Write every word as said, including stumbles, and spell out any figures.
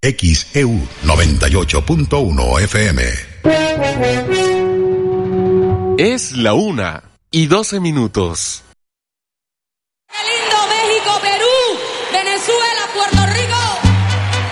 X E U noventa y ocho punto uno F M. Es la una y doce minutos. ¡Qué lindo México, Perú, Venezuela, Puerto Rico!